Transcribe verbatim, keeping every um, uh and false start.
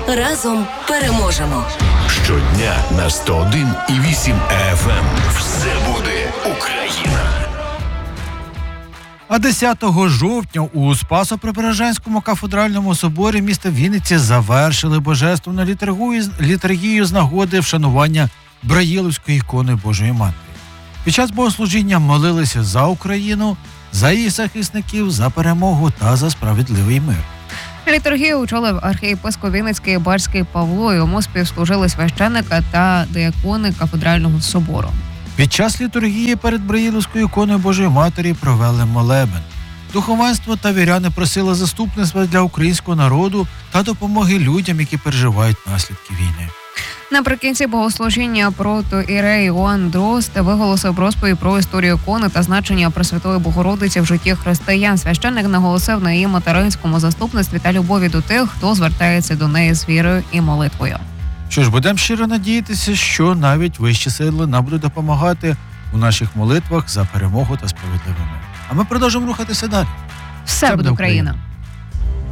Разом переможемо. Щодня на сто один і вісім еф ем. Все буде Україна. А десятого жовтня у Спасо-Преображенському кафедральному соборі міста Вінниці завершили божественну літургію, літургію з нагоди вшанування Браїловської ікони Божої Матері. Під час богослужіння молилися за Україну, за її захисників, за перемогу та за справедливий мир. Літургію очолив архієпископ Вінницький Барський Павло, йому співслужили священника та диакони кафедрального собору. Під час літургії перед Браїловською іконою Божої Матері провели молебен. Духовенство та віряни просили заступництва для українського народу та допомоги людям, які переживають наслідки війни. Наприкінці богослужіння протоієрей Іоанн Дрозд виголосив розповідь про історію ікони та значення Пресвятої Богородиці в житті християн. Священник наголосив на її материнському заступництві та любові до тих, хто звертається до неї з вірою і молитвою. Що ж, будемо щиро надіятися, що навіть вищі сили нам будуть допомагати у наших молитвах за перемогу та справедливий мир. А ми продовжимо рухатися далі. Все буде Україна!